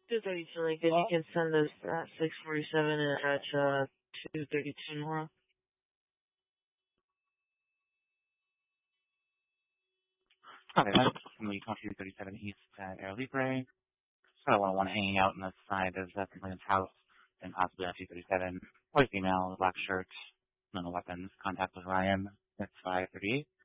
232 Lincoln, you can send us at 647 and at 232 North. Okay, that's from the 2237 East at Air Libre. So I want hanging out on the side of the complainant's house and possibly on 237. White female, black shirt, no weapons. Contact with Ryan at 538.